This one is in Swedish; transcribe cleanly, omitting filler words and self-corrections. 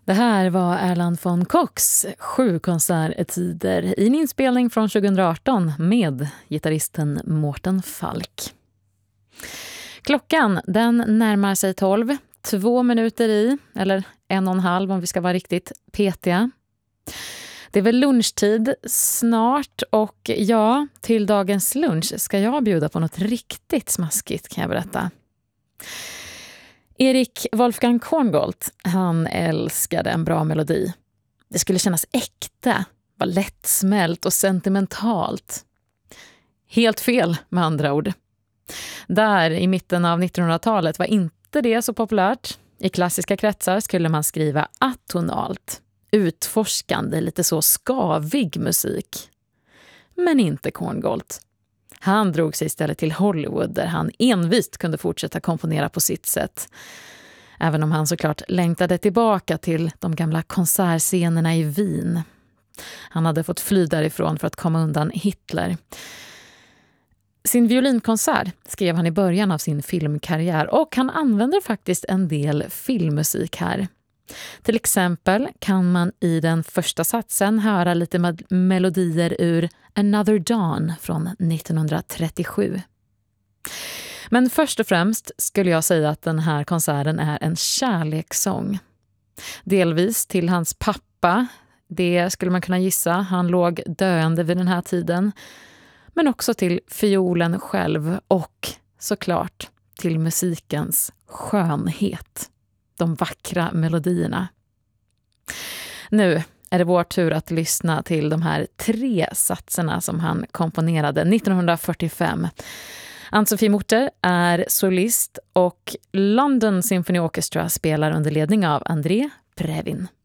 Det här var Erland von Kox 7 konserttider i en inspelning från 2018 med gitarristen Mårten Falk. Klockan den närmar sig 12, 2 minuter i, eller 1,5 om vi ska vara riktigt petiga. Det är väl lunchtid snart och ja, till dagens lunch ska jag bjuda på något riktigt smaskigt kan jag berätta. Erik Wolfgang Korngold, han älskade en bra melodi. Det skulle kännas äkta, var lättsmält och sentimentalt. Helt fel med andra ord. Där i mitten av 1900-talet var inte det så populärt. I klassiska kretsar skulle man skriva atonalt, utforskande, lite så skavig musik. Men inte Korngold. Han drog sig istället till Hollywood där han envist kunde fortsätta komponera på sitt sätt. Även om han såklart längtade tillbaka till de gamla konsertscenerna i Wien. Han hade fått fly därifrån för att komma undan Hitler. Sin violinkonsert skrev han i början av sin filmkarriär och han använder faktiskt en del filmmusik här. Till exempel kan man i den första satsen höra lite melodier ur Another Dawn från 1937. Men först och främst skulle jag säga att den här konserten är en kärlekssång. Delvis till hans pappa, det skulle man kunna gissa, han låg döende vid den här tiden. Men också till fiolen själv och såklart till musikens skönhet. De vackra melodierna. Nu är det vår tur att lyssna till de här 3 satserna som han komponerade 1945. Ann-Sofie Mutter är solist och London Symphony Orchestra spelar under ledning av André Previn.